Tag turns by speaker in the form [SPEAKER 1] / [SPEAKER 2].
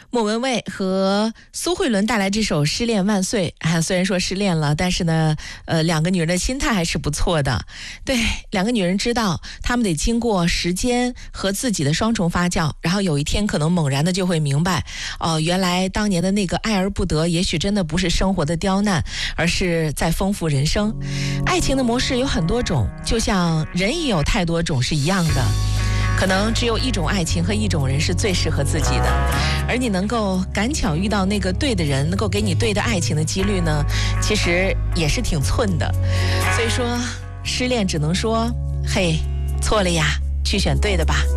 [SPEAKER 1] 莫文蔚和苏慧伦带来这首《失恋万岁》啊，虽然说失恋了，但是呢，两个女人的心态还是不错的。对，两个女人知道，她们得经过时间和自己的双重发酵，然后有一天可能猛然的就会明白，原来当年的那个爱而不得，也许真的不是生活的刁难，而是在丰富人生。爱情的模式有很多种，就像人也有太多种是一样的。可能只有一种爱情和一种人是最适合自己的，而你能够赶巧遇到那个对的人，能够给你对的爱情的几率呢，其实也是挺寸的。所以说，失恋只能说，嘿，错了呀，去选对的吧。